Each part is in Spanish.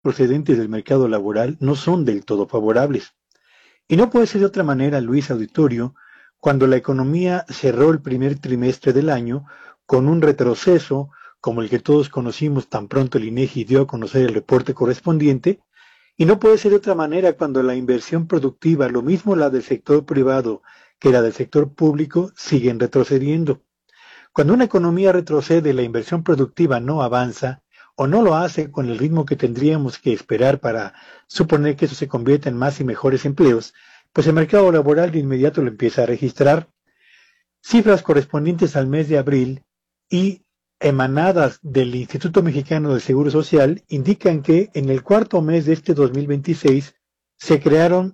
procedentes del mercado laboral no son del todo favorables. Y no puede ser de otra manera, Luis Auditorio, cuando la economía cerró el primer trimestre del año con un retroceso como el que todos conocimos tan pronto el INEGI dio a conocer el reporte correspondiente, y no puede ser de otra manera cuando la inversión productiva, lo mismo la del sector privado que la del sector público, siguen retrocediendo. Cuando una economía retrocede, la inversión productiva no avanza o no lo hace con el ritmo que tendríamos que esperar para suponer que eso se convierta en más y mejores empleos, pues el mercado laboral de inmediato lo empieza a registrar. Cifras correspondientes al mes de abril y emanadas del Instituto Mexicano del Seguro Social indican que en el cuarto mes de este 2026 se crearon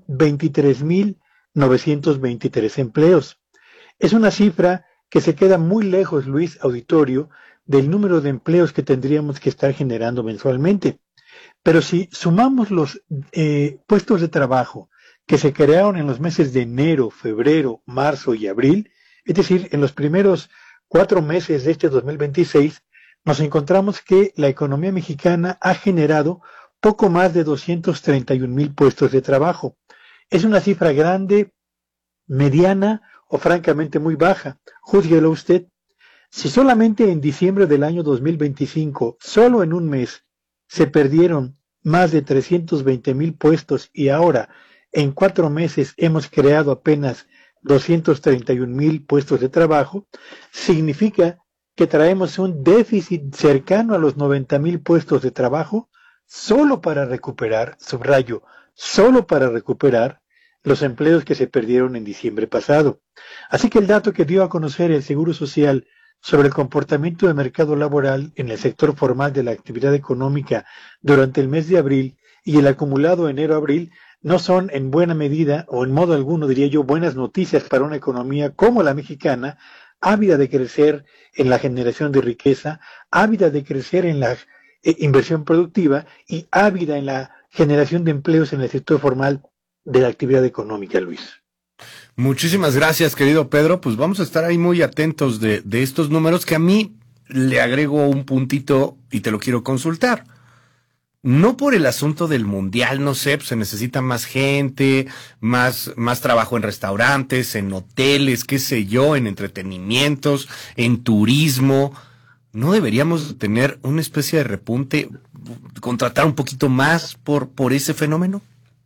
23,923 empleos. Es una cifra que se queda muy lejos, Luis Auditorio, del número de empleos que tendríamos que estar generando mensualmente. Pero si sumamos los puestos de trabajo que se crearon en los meses de enero, febrero, marzo y abril, es decir, en los primeros 4 meses de este 2026, nos encontramos que la economía mexicana ha generado poco más de 231,000 puestos de trabajo. Es una cifra grande, mediana o francamente muy baja. Júzguelo usted. Si solamente en diciembre del año 2025, solo en un mes, se perdieron más de 320,000 puestos y ahora en 4 meses hemos creado apenas 231,000 puestos de trabajo, significa que traemos un déficit cercano a los 90,000 puestos de trabajo solo para recuperar, subrayo, solo para recuperar los empleos que se perdieron en diciembre pasado. Así que el dato que dio a conocer el Seguro Social sobre el comportamiento del mercado laboral en el sector formal de la actividad económica durante el mes de abril y el acumulado enero-abril no son en buena medida, o en modo alguno diría yo, buenas noticias para una economía como la mexicana, ávida de crecer en la generación de riqueza, ávida de crecer en la inversión productiva y ávida en la generación de empleos en el sector formal de la actividad económica, Luis. Muchísimas gracias, querido Pedro. Pues vamos a estar ahí muy atentos de estos números, que a mí le agrego un puntito y te lo quiero consultar. No por el asunto del mundial, no sé, pues se necesita más gente, más trabajo en restaurantes, en hoteles, qué sé yo, en entretenimientos, en turismo. ¿No deberíamos tener una especie de repunte, contratar un poquito más por ese fenómeno?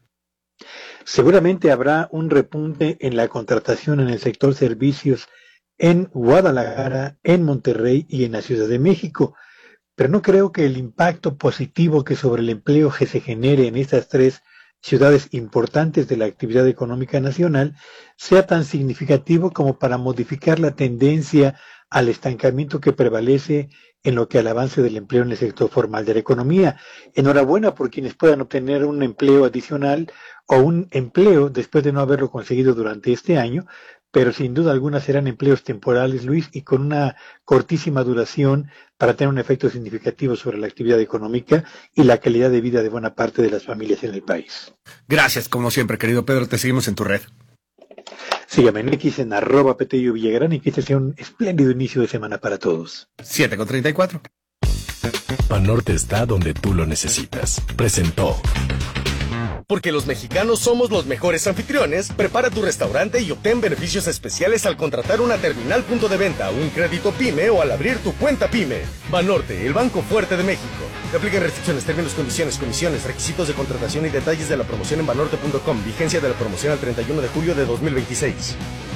Seguramente habrá un repunte en la contratación en el sector servicios en Guadalajara, en Monterrey y en la Ciudad de México. Pero no creo que el impacto positivo que sobre el empleo que se genere en estas 3 ciudades importantes de la actividad económica nacional sea tan significativo como para modificar la tendencia al estancamiento que prevalece en lo que al avance del empleo en el sector formal de la economía. Enhorabuena por quienes puedan obtener un empleo adicional o un empleo después de no haberlo conseguido durante este año, pero sin duda alguna serán empleos temporales, Luis, y con una cortísima duración para tener un efecto significativo sobre la actividad económica y la calidad de vida de buena parte de las familias en el país. Gracias, como siempre, querido Pedro, te seguimos en tu red. Sígame en X en @Petello Villagrán y que este sea un espléndido inicio de semana para todos. 7:34. Banorte está donde tú lo necesitas. Presentó. Porque los mexicanos somos los mejores anfitriones, prepara tu restaurante y obtén beneficios especiales al contratar una terminal punto de venta, un crédito PYME o al abrir tu cuenta PYME. Banorte, el banco fuerte de México. Te aplican restricciones, términos, condiciones, comisiones, requisitos de contratación y detalles de la promoción en banorte.com. Vigencia de la promoción al 31 de julio de 2026.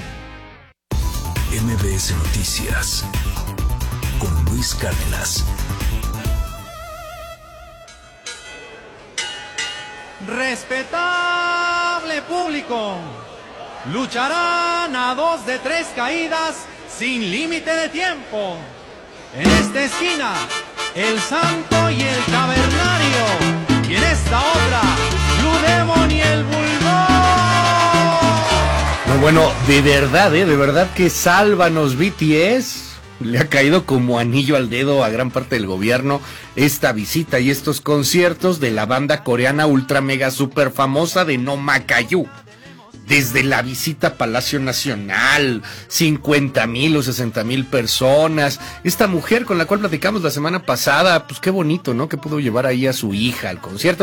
MBS Noticias con Luis Cárdenas. Respetable público, lucharán a 2 de 3 caídas sin límite de tiempo. En esta esquina, el Santo y el Cavernario. Y en esta otra, Blue Demon y el Bulldog. No, bueno, de verdad que sálvanos BTS. Le ha caído como anillo al dedo a gran parte del gobierno esta visita y estos conciertos de la banda coreana ultra mega super famosa de No Makayu. desde la visita a Palacio Nacional, 50,000 o 60,000 personas. Esta mujer con la cual platicamos la semana pasada, pues qué bonito, ¿no? Que pudo llevar ahí a su hija al concierto.